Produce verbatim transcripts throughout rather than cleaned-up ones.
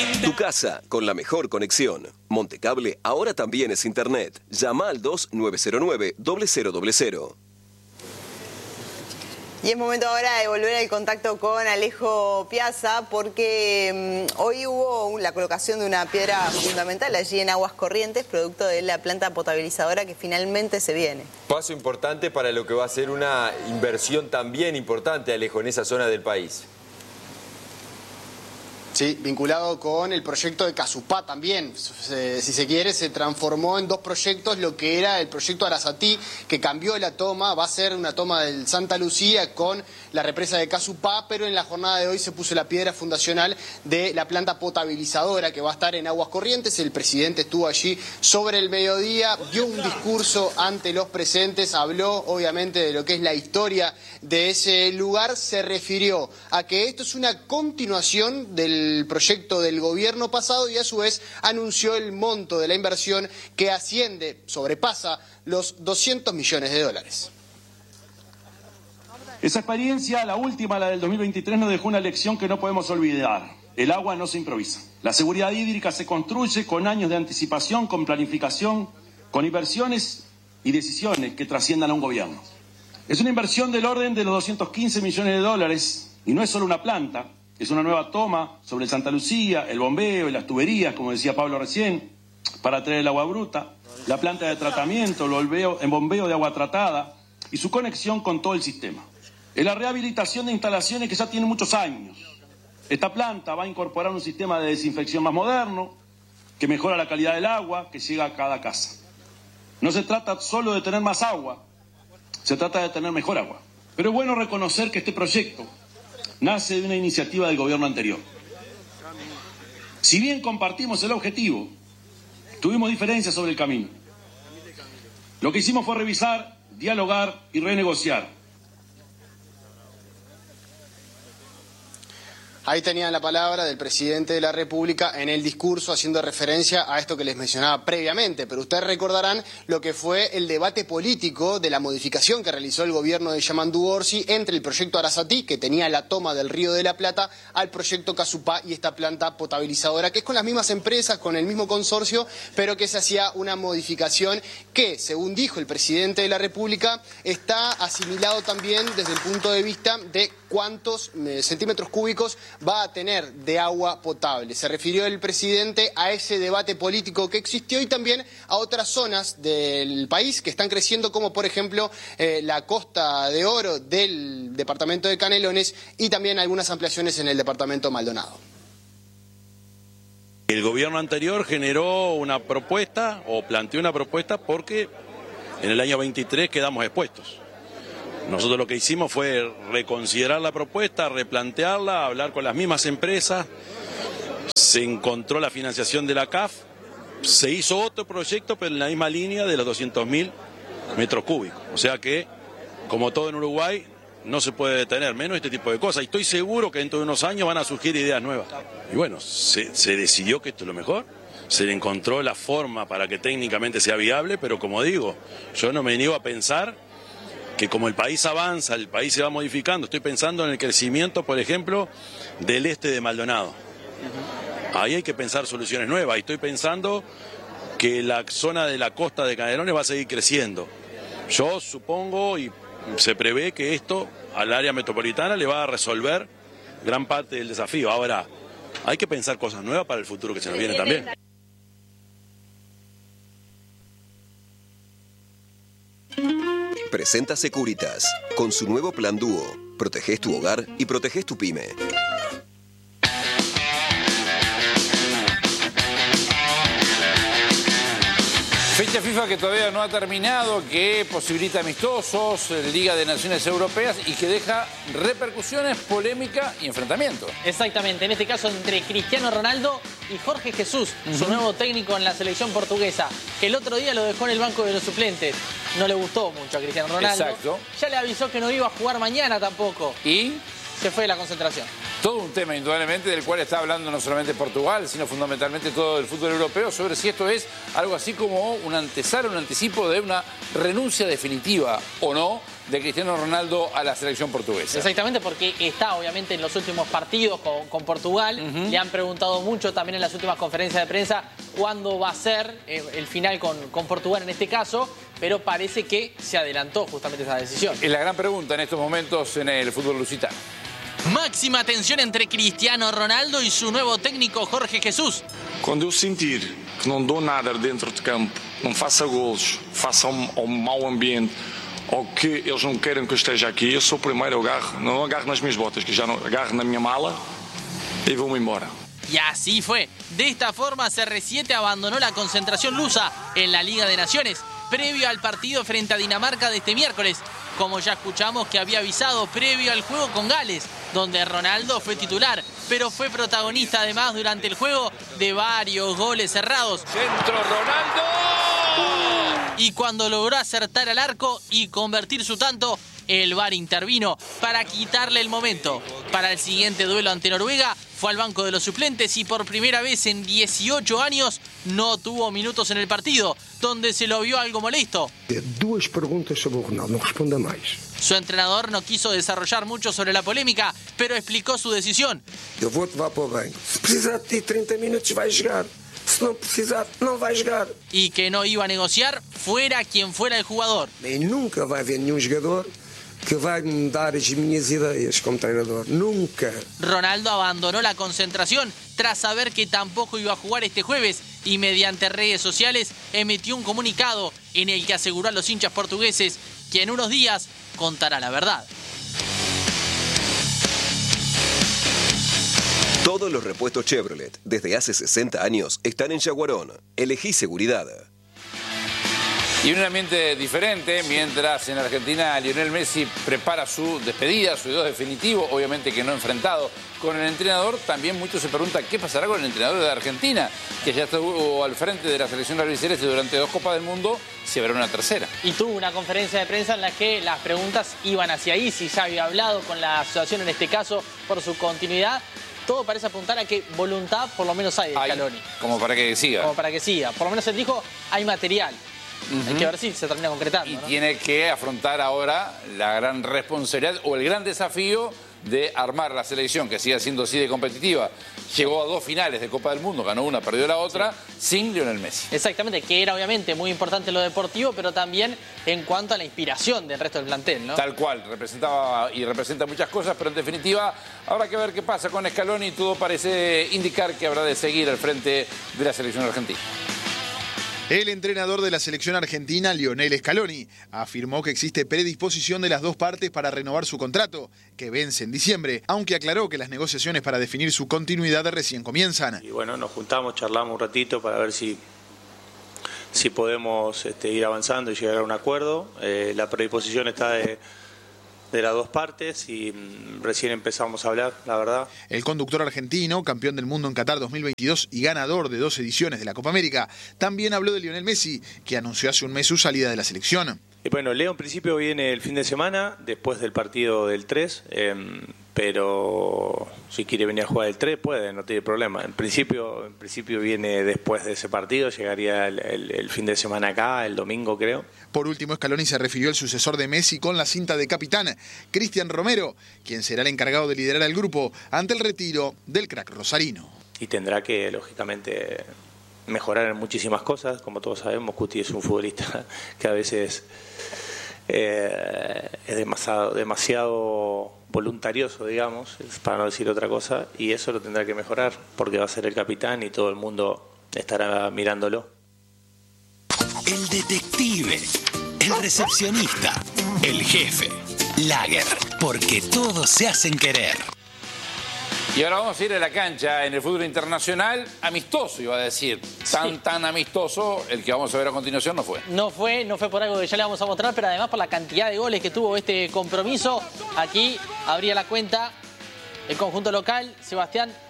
Tu casa con la mejor conexión. Montecable ahora también es internet. Llama al dos nueve cero nueve cero cero cero cero. Y es momento ahora de volver al contacto con Alejo Piazza porque um, hoy hubo la colocación de una piedra fundamental allí en Aguas Corrientes, producto de la planta potabilizadora que finalmente se viene. Paso importante para lo que va a ser una inversión también importante, Alejo, en esa zona del país. Sí, vinculado con el proyecto de Casupá también, se, si se quiere, se transformó en dos proyectos lo que era el proyecto Arasatí, que cambió la toma, va a ser una toma del Santa Lucía con la represa de Casupá, pero en la jornada de hoy se puso la piedra fundacional de la planta potabilizadora que va a estar en Aguas Corrientes. El presidente estuvo allí sobre el mediodía, dio un discurso ante los presentes, habló obviamente de lo que es la historia de ese lugar, se refirió a que esto es una continuación del el proyecto del gobierno pasado y a su vez anunció el monto de la inversión que asciende, sobrepasa los doscientos millones de dólares. Esa experiencia, la última, la del dos mil veintitrés, nos dejó una lección que no podemos olvidar. El agua no se improvisa. La seguridad hídrica se construye con años de anticipación, con planificación, con inversiones y decisiones que trasciendan a un gobierno. Es una inversión del orden de los doscientos quince millones de dólares y no es solo una planta. Es una nueva toma sobre el Santa Lucía, el bombeo y las tuberías, como decía Pablo recién, para traer el agua bruta, la planta de tratamiento, el bombeo, el bombeo de agua tratada y su conexión con todo el sistema. Es la rehabilitación de instalaciones que ya tienen muchos años. Esta planta va a incorporar un sistema de desinfección más moderno, que mejora la calidad del agua que llega a cada casa. No se trata solo de tener más agua, se trata de tener mejor agua. Pero es bueno reconocer que este proyecto nace de una iniciativa del gobierno anterior. Si bien compartimos el objetivo, tuvimos diferencias sobre el camino. Lo que hicimos fue revisar, dialogar y renegociar. Ahí tenían la palabra del presidente de la República en el discurso haciendo referencia a esto que les mencionaba previamente, pero ustedes recordarán lo que fue el debate político de la modificación que realizó el gobierno de Yamandu Orsi entre el proyecto Arasatí, que tenía la toma del Río de la Plata, al proyecto Casupá y esta planta potabilizadora, que es con las mismas empresas, con el mismo consorcio, pero que se hacía una modificación que, según dijo el presidente de la República, está asimilado también desde el punto de vista de cuántos eh, centímetros cúbicos va a tener de agua potable. Se refirió el presidente a ese debate político que existió y también a otras zonas del país que están creciendo, como por ejemplo eh, la Costa de Oro del departamento de Canelones y también algunas ampliaciones en el departamento de Maldonado. El gobierno anterior generó una propuesta o planteó una propuesta porque en el año veintitrés quedamos expuestos. Nosotros lo que hicimos fue reconsiderar la propuesta, replantearla, hablar con las mismas empresas, se encontró la financiación de la C A F, se hizo otro proyecto pero en la misma línea de los doscientos mil metros cúbicos. O sea que, como todo en Uruguay, no se puede detener, menos este tipo de cosas. Y estoy seguro que dentro de unos años van a surgir ideas nuevas. Y bueno, se, se decidió que esto es lo mejor. Se le encontró la forma para que técnicamente sea viable, pero como digo, yo no me niego a pensar que como el país avanza, el país se va modificando. Estoy pensando en el crecimiento, por ejemplo, del este de Maldonado. Ahí hay que pensar soluciones nuevas. Y estoy pensando que la zona de la costa de Canelones va a seguir creciendo. Yo supongo y se prevé que esto al área metropolitana le va a resolver gran parte del desafío. Ahora, hay que pensar cosas nuevas para el futuro que se nos viene también. Presenta Securitas, con su nuevo plan Dúo. Protegés tu hogar y protegés tu pyme. Fecha FIFA que todavía no ha terminado, que posibilita amistosos, Liga de Naciones Europeas y que deja repercusiones, polémica y enfrentamiento. Exactamente, en este caso entre Cristiano Ronaldo y Jorge Jesús, uh-huh. su nuevo técnico en la selección portuguesa, que el otro día lo dejó en el banco de los suplentes. No le gustó mucho a Cristiano Ronaldo. Exacto. Ya le avisó que no iba a jugar mañana tampoco. ¿Y? Se fue de la concentración. todo un tema, indudablemente, del cual está hablando no solamente Portugal, sino fundamentalmente todo el fútbol europeo, sobre si esto es algo así como un antesala, un anticipo de una renuncia definitiva o no de Cristiano Ronaldo a la selección portuguesa. Exactamente, porque está obviamente en los últimos partidos con, con Portugal. Uh-huh. Le han preguntado mucho también en las últimas conferencias de prensa cuándo va a ser eh, el final con, con Portugal en este caso, pero parece que se adelantó justamente esa decisión. Es la gran pregunta en estos momentos en el fútbol lusitano. Máxima tensión entre Cristiano Ronaldo y su nuevo técnico Jorge Jesús. Quando eu sentir que não dou nada dentro de campo, não faça golos, faça um, um mau ambiente, ou que eles não queiram que eu esteja aqui, eu sou o primeiro, eu agarro, não agarro nas minhas botas, que já não agarro na minha mala y vou-me embora. Y así fue. De esta forma, C R siete abandonó la concentración lusa en la Liga de Naciones, previo al partido frente a Dinamarca de este miércoles, como ya escuchamos que había avisado previo al juego con Gales, donde Ronaldo fue titular, pero fue protagonista además durante el juego de varios goles cerrados. ¡Centro Ronaldo! Y cuando logró acertar al arco y convertir su tanto, el V A R intervino para quitarle el momento. Para el siguiente duelo ante Noruega, fue al banco de los suplentes y por primera vez en dieciocho años no tuvo minutos en el partido, donde se lo vio algo molesto. Dos preguntas sobre Ronaldo, no responda más. Su entrenador no quiso desarrollar mucho sobre la polémica, pero explicó su decisión. Eu vou te levar para o banco. Se precisar de ti treinta minutos, vai jogar. Si no precisar, no va a jugar. Y que no iba a negociar fuera quien fuera el jugador. E nunca vai haver nenhum jogador que vai me dar as minhas ideias como treinador. Nunca. Ronaldo abandonó la concentración tras saber que tampoco iba a jugar este jueves y mediante redes sociales emitió un comunicado en el que aseguró a los hinchas portugueses que en unos días contará la verdad. Todos los repuestos Chevrolet desde hace sesenta años están en Yaguarón. Elegí seguridad. Y en un ambiente diferente, mientras en Argentina Lionel Messi prepara su despedida, su adiós definitivo, obviamente que no enfrentado con el entrenador, también muchos se preguntan qué pasará con el entrenador de Argentina, que ya estuvo al frente de la selección albiceleste durante dos Copas del Mundo, si habrá una tercera. Y tuvo una conferencia de prensa en la que las preguntas iban hacia ahí, si ya había hablado con la asociación en este caso por su continuidad. Todo parece apuntar a que voluntad por lo menos hay de Scaloni. Como para que siga. Como para que siga. Por lo menos él dijo, hay material. Uh-huh. Hay que ver si se termina concretando. Y ¿no? tiene que afrontar ahora la gran responsabilidad o el gran desafío de armar la selección, que siga siendo así de competitiva. Llegó a dos finales de Copa del Mundo, ganó una, perdió la otra, sí, sin Lionel Messi. Exactamente, que era obviamente muy importante lo deportivo, pero también en cuanto a la inspiración del resto del plantel, ¿no? Tal cual, representaba y representa muchas cosas, pero en definitiva habrá que ver qué pasa con Scaloni y todo parece indicar que habrá de seguir al frente de la selección argentina. El entrenador de la selección argentina, Lionel Scaloni, afirmó que existe predisposición de las dos partes para renovar su contrato, que vence en diciembre, aunque aclaró que las negociaciones para definir su continuidad recién comienzan. Y bueno, nos juntamos, charlamos un ratito para ver si, si podemos este, ir avanzando y llegar a un acuerdo. Eh, la predisposición está de... de las dos partes y mmm, recién empezamos a hablar, la verdad. El conductor argentino, campeón del mundo en Qatar dos mil veintidós y ganador de dos ediciones de la Copa América, también habló de Lionel Messi, que anunció hace un mes su salida de la selección. Y bueno, Leo en principio viene el fin de semana, después del partido del tres, eh, pero si quiere venir a jugar el tres puede, no tiene problema. En principio, en principio viene después de ese partido, llegaría el, el, el fin de semana acá, el domingo creo. Por último, Scaloni se refirió al sucesor de Messi con la cinta de capitán, Cristian Romero, quien será el encargado de liderar al grupo ante el retiro del crack rosarino. Y tendrá que, lógicamente, mejorar en muchísimas cosas. Como todos sabemos, Cuti es un futbolista que a veces eh, es demasiado, demasiado voluntarioso, digamos, para no decir otra cosa, y eso lo tendrá que mejorar porque va a ser el capitán y todo el mundo estará mirándolo. El detective, el recepcionista, el jefe, Lager, porque todos se hacen querer. Y ahora vamos a ir a la cancha en el fútbol internacional, amistoso iba a decir, tan sí. tan amistoso, el que vamos a ver a continuación no fue. No fue, no fue por algo que ya le vamos a mostrar, pero además por la cantidad de goles que tuvo este compromiso. Aquí abría la cuenta el conjunto local, Sebastián,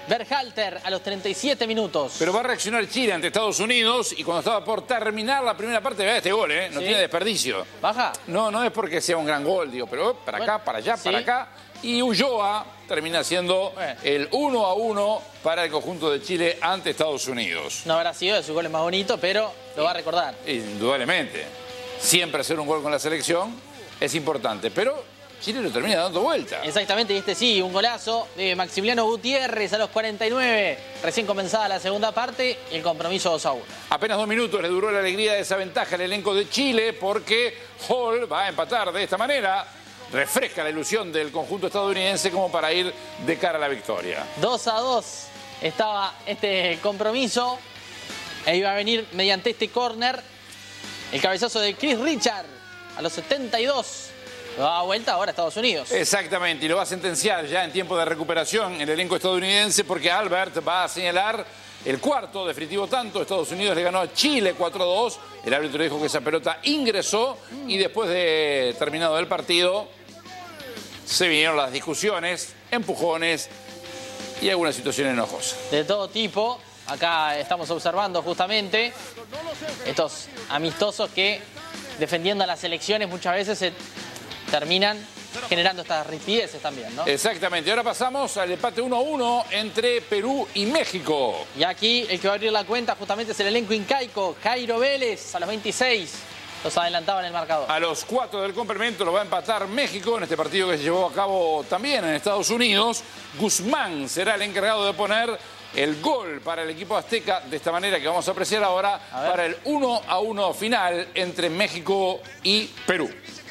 Berhalter a los treinta y siete minutos. Pero va a reaccionar Chile ante Estados Unidos y cuando estaba por terminar la primera parte, vea este gol, ¿eh? No ¿Sí? tiene desperdicio. ¿Baja? No, no es porque sea un gran gol, digo, pero para Bueno, acá, para allá, ¿sí? para acá. Y Ulloa termina siendo Bueno. el uno a uno para el conjunto de Chile ante Estados Unidos. No habrá sido de sus goles más bonitos, pero lo va a recordar. Indudablemente. Siempre hacer un gol con la selección es importante, pero Chile lo termina dando vuelta. Exactamente, y este sí, un golazo de Maximiliano Gutiérrez a los cuarenta y nueve. Recién comenzada la segunda parte y el compromiso dos a uno. Apenas dos minutos le duró la alegría de esa ventaja al elenco de Chile porque Hall va a empatar de esta manera. Refresca la ilusión del conjunto estadounidense como para ir de cara a la victoria. dos a dos estaba este compromiso e iba a venir mediante este córner el cabezazo de Chris Richard a los setenta y dos. Lo da vuelta ahora a Estados Unidos. Exactamente, y lo va a sentenciar ya en tiempo de recuperación el elenco estadounidense porque Albert va a señalar el cuarto definitivo tanto. Estados Unidos le ganó a Chile cuatro a dos. El árbitro dijo que esa pelota ingresó y después de terminado el partido se vinieron las discusiones, empujones y algunas situaciones enojosas. De todo tipo. Acá estamos observando justamente estos amistosos que defendiendo a las selecciones muchas veces se terminan generando estas rispideces también, ¿no? Exactamente. Ahora pasamos al empate uno a uno entre Perú y México. Y aquí el que va a abrir la cuenta justamente es el elenco incaico, Jairo Vélez, a los veintiséis. Los adelantaba en el marcador. A los cuatro del complemento lo va a empatar México en este partido que se llevó a cabo también en Estados Unidos. Guzmán será el encargado de poner el gol para el equipo azteca de esta manera que vamos a apreciar ahora para el uno a uno final entre México y Perú.